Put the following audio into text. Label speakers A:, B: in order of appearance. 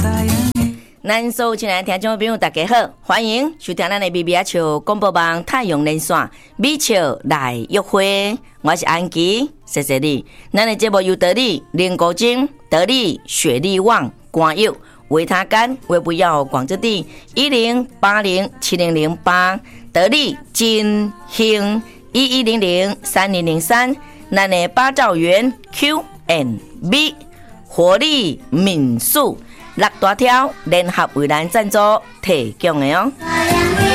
A: 咱所有亲爱的听众朋友，大家好，欢迎收听咱的米米阿笑广播网太阳连线米笑来约会，我是安琪，谢谢你。咱的节目由得力林国金、得力雪力旺、冠佑、维他干、维不要广州地10807008，得力金兴11003003，咱的八兆元 Q&B 活力民宿。6大条联合为咱赞助提供的哦。